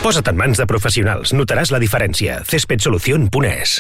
Posa't en mans de professionals, notaràs la diferència. Cespedsolucion.es.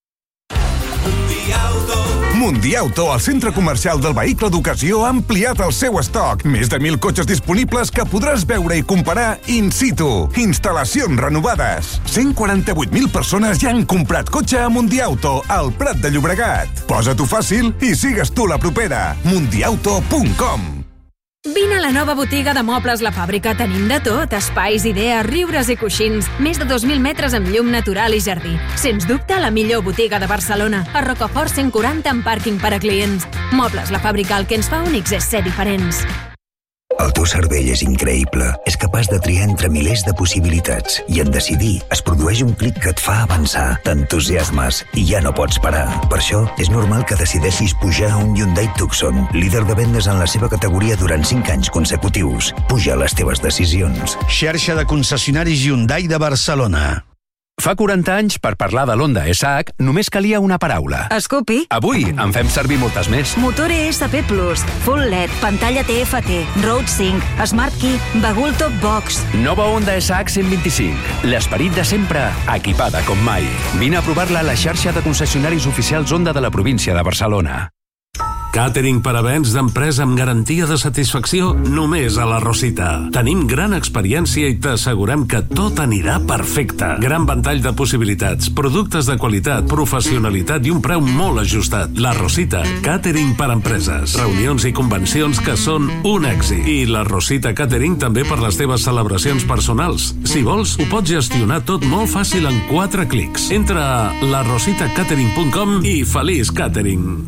Mundiauto, el centre comercial del vehicle d'ocasió, ha ampliat el seu estoc. Més de 1.000 cotxes disponibles que podràs veure i comparar in situ. Instal·lacions renovades. 148.000 persones ja han comprat cotxe a Mundiauto, al Prat de Llobregat. Posa-t'ho fàcil i sigues tu la propera. Mundiauto.com. Vine a la nova botiga de mobles La Fàbrica. Tenim de tot, espais, idees, riures i coixins. Més de 2.000 metres amb llum natural i jardí. Sens dubte, la millor botiga de Barcelona. A Rocafort 140 amb pàrquing per a clients. Mobles La Fàbrica, el que ens fa únics és ser diferents. El teu cervell és increïble. És capaç de triar entre milers de possibilitats. I en decidir es produeix un clic que et fa avançar. T'entusiasmes i ja no pots parar. Per això, és normal que decideixis pujar a un Hyundai Tucson, líder de vendes en la seva categoria durant 5 anys consecutius. Puja les teves decisions. Xarxa de concessionaris Hyundai de Barcelona. Fa 40 anys, per parlar de l'Honda SH, només calia una paraula. Scoopy. Avui en fem servir moltes més. Motor ESP+, Full LED, pantalla TFT, Road Sync, Smart Key, Bagul Top Box. Nova Honda SH 125. L'esperit de sempre, equipada com mai. Vine a provar-la a la xarxa de concessionaris oficials Honda de la província de Barcelona. Càtering per a events d'empresa amb garantia de satisfacció només a la Rosita. Tenim gran experiència i t'assegurem que tot anirà perfecte. Gran ventall de possibilitats, productes de qualitat, professionalitat i un preu molt ajustat. La Rosita, càtering per a empreses, reunions i convencions que són un èxit. I la Rosita Càtering també per les teves celebracions personals. Si vols, ho pots gestionar tot molt fàcil en 4 clics. Entra a larositacatering.com i feliç càtering.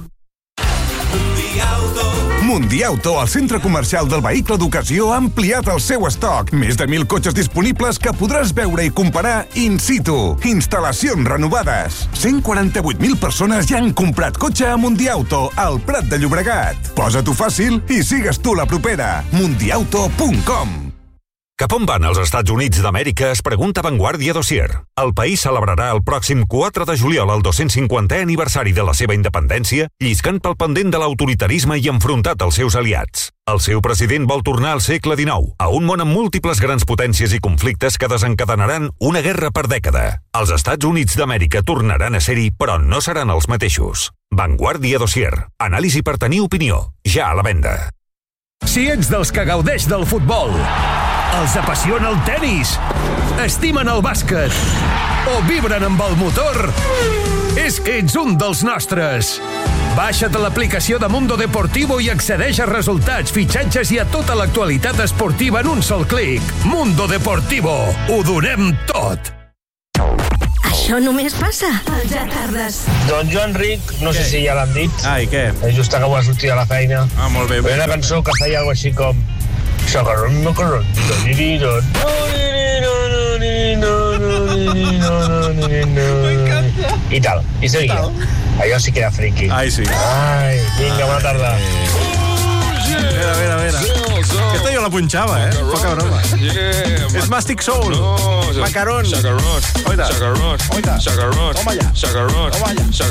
Mundiauto, el centre comercial del vehicle d'ocasió, ha ampliat el seu estoc. Més de 1.000 cotxes disponibles que podràs veure i comparar in situ. Instal·lacions renovades. 148.000 persones ja han comprat cotxe a Mundiauto, al Prat de Llobregat. Posa-t'ho fàcil i sigues tu la propera. Mundiauto.com. Cap on van els Estats Units d'Amèrica, es pregunta Vanguardia Dossier. El país celebrarà el pròxim 4 de juliol el 250è aniversari de la seva independència, lliscant pel pendent de l'autoritarisme i enfrontat als seus aliats. El seu president vol tornar al segle XIX, a un món amb múltiples grans potències i conflictes que desencadenaran una guerra per dècada. Els Estats Units d'Amèrica tornaran a ser-hi, però no seran els mateixos. Vanguardia Dossier. Anàlisi per tenir opinió. Ja a la venda. Si ets dels que gaudeix del futbol, els apassiona el tenis, estimen el bàsquet o vibren amb el motor, és que ets un dels nostres. Baixa't l'aplicació de Mundo Deportivo i accedeix a resultats, fitxatges i a tota l'actualitat esportiva en un sol clic. Mundo Deportivo. Ho donem tot. Això només passa als Jatardes. Don Joan Ric, no sé si ja l'han dit. Ai, què? Just acabo de sortir de la feina. Ah, molt bé. Una cançó que feia alguna així com... Sacarron, macarron, doniridon. I tal, i seguia. Allò sí que era friqui. Ai, sí. Ai, vinga, bona tarda. A veure. Aquesta jo la punxava, Poca broma. És Mastic Soul. Macarons. Chacarrón. Oita. Toma allá.